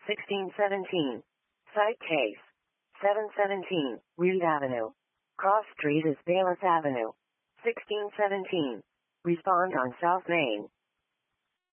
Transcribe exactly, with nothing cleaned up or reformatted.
sixteen seventeen. Cite case. seven seventeen, Reed Avenue. Cross Street is Bayless Avenue. sixteen seventeen. Respond on South Main.